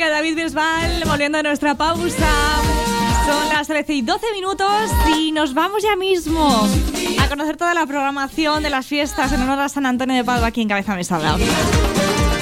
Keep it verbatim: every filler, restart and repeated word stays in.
música de David Bisbal, volviendo a nuestra pausa. Son las trece y doce minutos y nos vamos ya mismo a conocer toda la programación de las fiestas en honor a San Antonio de Padua aquí en Cabeza Mesa.